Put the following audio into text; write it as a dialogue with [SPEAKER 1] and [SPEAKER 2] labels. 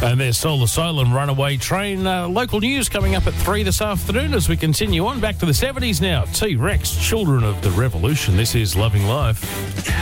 [SPEAKER 1] And there's Soul Asylum, Runaway Train. Local news coming up at 3 this afternoon as we continue on. Back to the 70s now. T-Rex, Children of the Revolution. This is Loving Life.